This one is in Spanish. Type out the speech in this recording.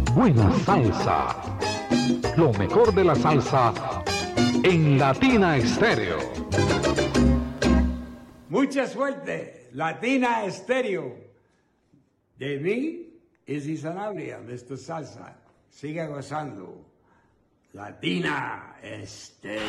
buena salsa. Lo mejor de la salsa en Latina Estéreo. Mucha suerte, Latina Estéreo. De mí, Izzy Sanabria, Mr. Salsa. Siga gozando. Latina Estéreo.